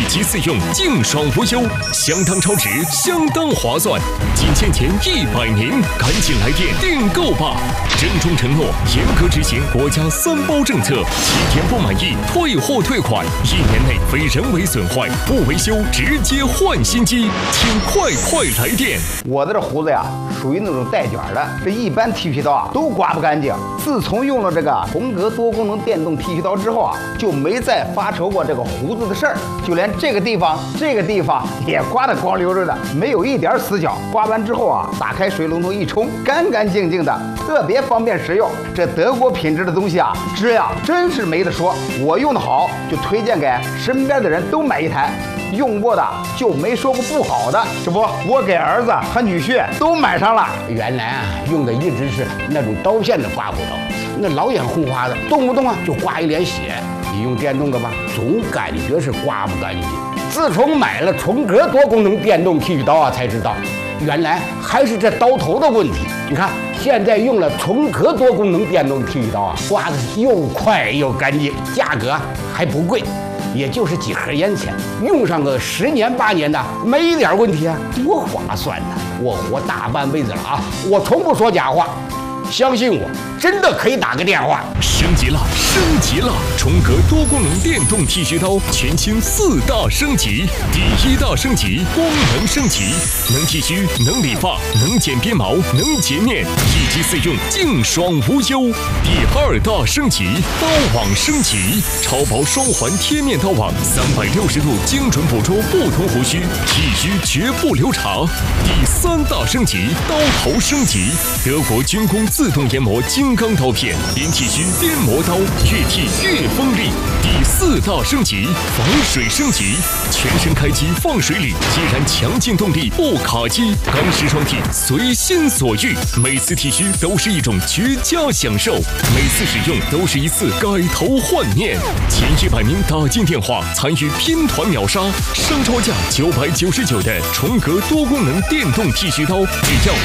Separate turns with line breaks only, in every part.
机四用，净爽无忧，相当超值，相当划算，仅欠钱100名，赶紧来电订购吧！郑重承诺，严格执行国家3包政策，7天不满意退货退款，1年内非人为损坏不维修直接换新机，请快来电！
我的这胡子呀，属于那种带卷的，这一般剃须刀啊都刮不干净。自从用了这个重格多功能电动剃须刀之后啊，就没再发愁过这个胡子的事儿，就连这个地方也刮得光溜溜的，没有一点死角。刮完之后啊，打开水龙头一冲，干干净净的，特别方便实用。这德国品质的东西啊，质量真是没得说。我用的好，就推荐给身边的人都买一台。用过的就没说过不好的，这不，我给儿子和女婿都买上了。
原来啊，用的一直是那种刀片的刮胡刀，那老眼红花的，动不动啊就刮一脸血。你用电动的吧，总感觉是刮不干净。自从买了重格多功能电动剃须刀啊，才知道原来还是这刀头的问题。你看，现在用了重格多功能电动剃须刀啊，刮的又快又干净，价格还不贵。也就是几盒烟钱，用上个10年8年的，没一点问题啊，多划算呢！我活大半辈子了啊，我从不说假话，相信我，真的可以打个电话。
升级了！重格多功能电动剃须刀全新4大升级。第1大升级，功能升级，能剃须，能理发，能剪边毛，能洁面，1机4用，净爽无忧。第2大升级，刀网升级，超薄双环贴面刀网，360度精准捕捉不同胡须，剃须绝不留长。第3大升级，刀头升级，德国军工自动研磨金刚刀片，边剃须边磨刀，越剃越锋利。第4大升级，防水升级，全身开机放水里依然强劲动力不卡机，钢丝双剃随心所欲，每次剃须都是一种绝佳享受，每次使用都是一次改头换面。前100名打进电话参与拼团秒杀，商超价999的重格多功能电动剃须刀只要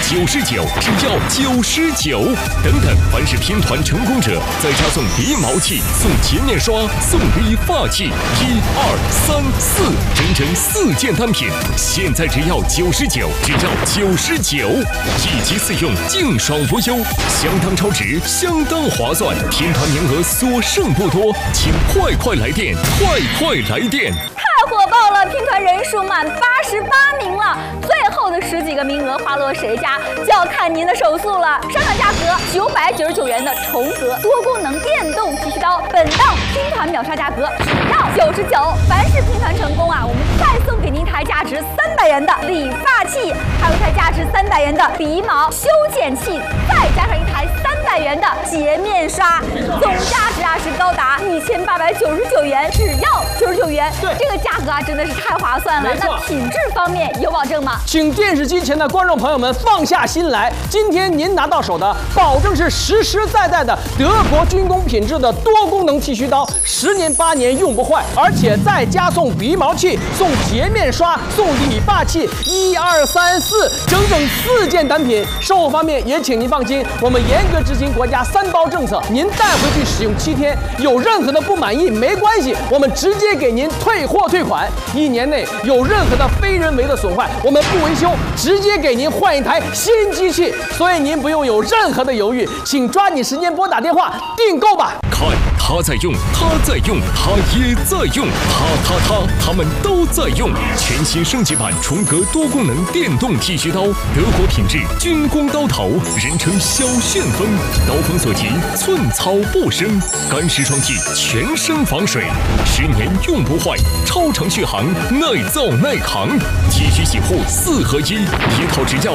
99，等，凡是拼团成功者再加送鼻毛器、送洁面刷、送理发器，1、2、3、4，整整4件单品，现在只要99，只要99，1机4用，净爽无忧，相当超值，相当划算，拼团名额所剩不多，请快来电，快来电！
太火爆了，拼团人数满88名了，最后的10几个名额花落谁家，就要看您的手速了。上场价格999元的重格多功能电动剃须刀，本档拼团秒杀价格只要99。凡是拼团成功啊，我们再送给您一台价值300元的理发器，还有一台价值300元的鼻毛修剪器，再加上一台300元的洁面刷，总价值啊是高达1899元，只要99元。对，这个价格啊真的是太划算了。那品质方面有保证吗？
请电视机前的观众朋友们放下心来，今天您拿到手的，保证是实实在在的德国军工品质的多功能剃须刀，10年8年用不坏，而且再加送鼻毛器、送洁面刷、送理发器，1、2、3、4，整4件单品。售后方面也请您放心，我们严格执行国家3包政策，您带回去使用7天，有任何的不满意没关系，我们直接给您退货退款。1年内有任何的非人为的损坏，我们不维修，直接给您换一台新机器。所以您不用有任何的犹豫，请抓紧时间拨打电话订购吧。
看，他在用，他也在用，他们都在用。全新升级版重格多功能电动剃须刀，德国品质军工刀头，人称小旋风，刀锋所及寸草不生，干湿双剃，全身防水，10年用不坏，超长续航，耐造耐扛，剃须洗护4合1，一套只要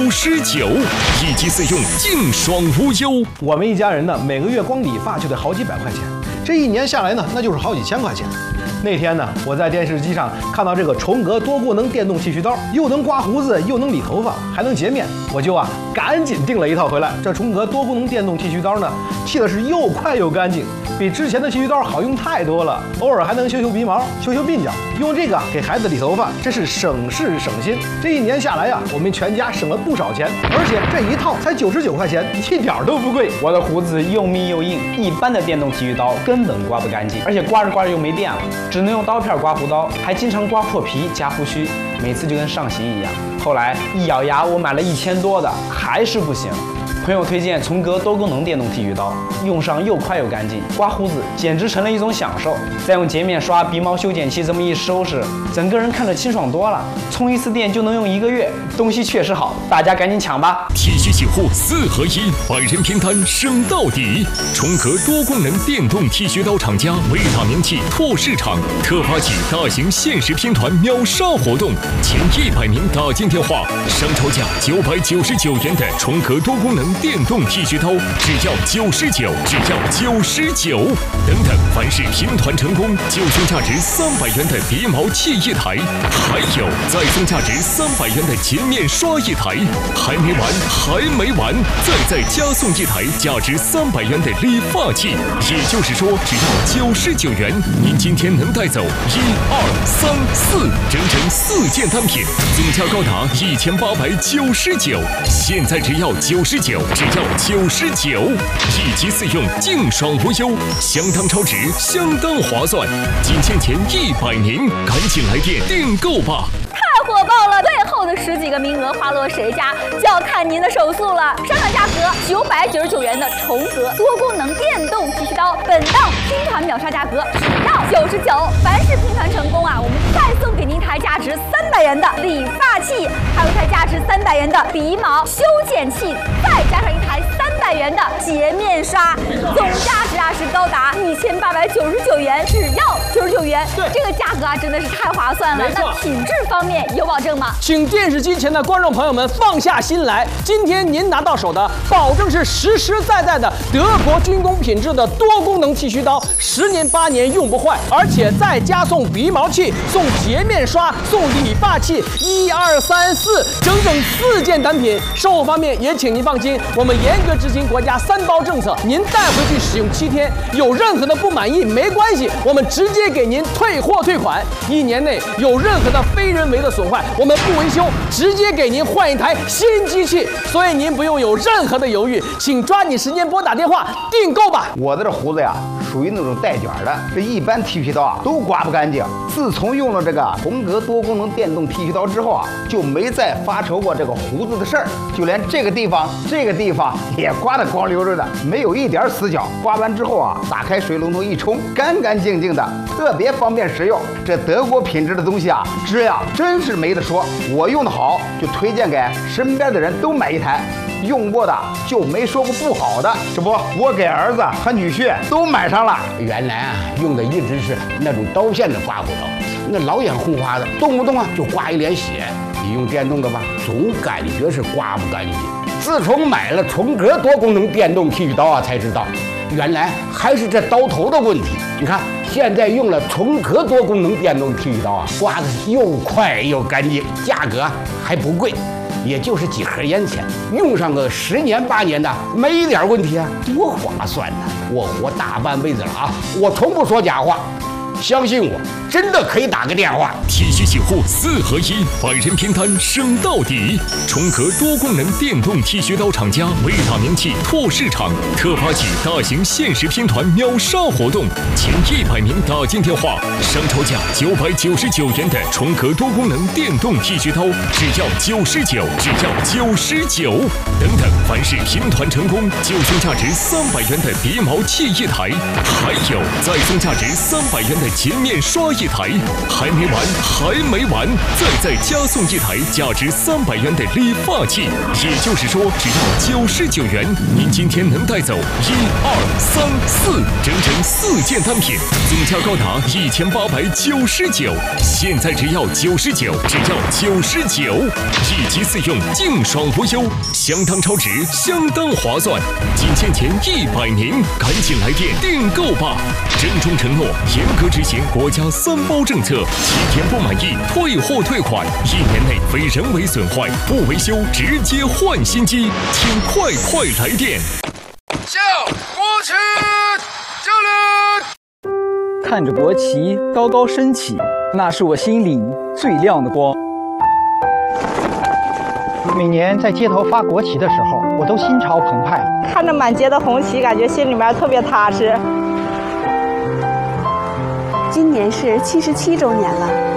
99，1机4用，净爽无忧。
我们一家人呢，每个月光理发就得好几百块钱，这1年下来呢，那就是好几千块钱。那天呢，我在电视机上看到这个重格多功能电动剃须刀，又能刮胡子，又能理头发，还能洁面，我就赶紧订了一套回来。这重格多功能电动剃须刀呢，剃的是又快又干净，比之前的剃须刀好用太多了。偶尔还能修鼻毛、修鬓角，用这个给孩子理头发，真是省事省心。这1年下来呀，我们全家省了不少钱，而且这一套才99块钱，一点都不贵。
我的胡子又密又硬，一般的电动剃须刀根本刮不干净，而且刮着刮着又没电了。 只能用刀片刮胡刀，还经常刮破皮夹胡须，每次就跟上刑一样。后来一咬牙，我买了1000多的，还是不行。朋友推荐崇格多功能电动剃须刀，用上又快又干净，刮胡子简直成了一种享受。再用洁面刷、鼻毛修剪器这么一收拾，整个人看着清爽多了。充1次电就能用1个月，东西确实好，大家赶紧抢吧！
剃须洗护4合1，百人拼单升到底。崇格多功能电动剃须刀厂家为大名气拓市场特发起大型限时拼团秒杀活动，前100名打进电话，商超价999元的崇格多功能电动剃须刀只要99，只要99。等等，凡是拼团成功，就送价值300元的鼻毛器1台，还有再送价值300元的洁面刷1台。还没完，还没完，再加送1台价值300元的理发器。也就是说，只要99元，您今天能带走1、2、3、4，整整4件单品，总价高达1899。现在只要99，只要99，1机4用，净爽无忧，相当超值，相当划算。仅限前100名，赶紧来电订购吧！
太火爆了！最后的10几个名额花落谁家，就要看您的手速了。上场价格999元的崇格多功能电动剃须刀，本档拼团秒杀价格只要99。凡是拼团成功啊，我们再送给您一台价值300元的理发器，还有一台价值300元的鼻毛修剪器，再加上一台300元的洁面刷，总价值啊是高达1899元，只要99元。
对，
这个价格啊真的是太划算了。那品质方面有保证吗？
请电视机前的观众朋友们放下心来，今天您拿到手的，保证是实实在在的德国军工品质的多功能剃须刀，10年8年用不坏，而且再加送鼻毛器、送洁面刷、送理发器，1、2、3、4，整整4件单品。售后方面也请您放心，我们严格执行国家3包政策，您带回去使用7天，有任何的不满意没关系，我们直接给您退货退款。1年内有任何的非人为的损坏，我们不维修，直接给您换一台新机器。所以您不用有任何的犹豫，请抓紧时间拨打电话订购吧。
我的这胡子呀，属于那种带卷的，这一般剃须刀啊都刮不干净。自从用了这个崇格多功能电动剃须刀之后啊，就没再发愁过这个胡子的事儿，就连这个地方也刮得光溜溜的，没有一点死角。刮完之后啊，打开水龙头一冲，干干净净的，特别方便实用。这德国品质的东西啊，质量真是没得说。我用的好，就推荐给身边的人都买一台。用过的就没说过不好的，这不，我给儿子和女婿都买上了。
原来啊，用的一直是那种刀片的刮胡刀，那老眼红花的，动不动啊就刮一脸血。你用电动的吧，总感觉是刮不干净。自从买了崇格多功能电动剃须刀啊，才知道原来还是这刀头的问题。你看，现在用了崇格多功能电动剃须刀啊，刮的是又快又干净，价格还不贵。也就是几盒烟钱，用上个10年8年的没一点问题啊，多划算呢！我活大半辈子了啊，我从不说假话，相信我，真的可以打个电话。
剃须洗护4合1，百人拼单升到底。崇格多功能电动剃须刀厂家为大名气拓市场特发起大型限时拼团秒杀活动，前100名打进电话，商超价999元的崇格多功能电动剃须刀只要99，只要99。等等，凡是拼团成功，就送价值300元的鼻毛器1台，还有再送价值300元的洁面刷1台。还没完，还没完，再加送1台价值300元的理发器。也就是说，只要99元，您今天能带走1、2、3、4，整整4件单品，总价高达1899。现在只要99，只要99，1机4用，净爽无忧，相当超值，相当划算。仅限前100名，赶紧来电订购吧！郑重承诺，严格执行国家3包政策，7天不满意退货退款，1年内非人为损坏不维修，直接换新机，请快来电！
向国旗敬礼！
看着国旗高高升起，那是我心里最亮的光。
每年在街头发国旗的时候，我都心潮澎湃，
看着满街的红旗，感觉心里面特别踏实。 今年是77周年了。